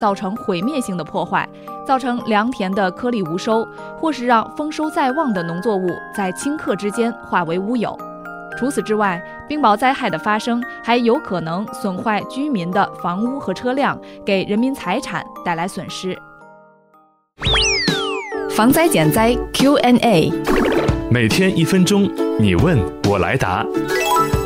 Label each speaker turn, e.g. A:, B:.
A: 造成毁灭性的破坏，造成良田的颗粒无收，或是让丰收在望的农作物在顷刻之间化为乌有。除此之外，冰雹灾害的发生还有可能损坏居民的房屋和车辆，给人民财产带来损失。防灾减灾 Q&A，
B: 每天1分钟，你问我来答。